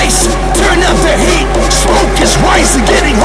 bass, turn up the heat. Smoke is rising, getting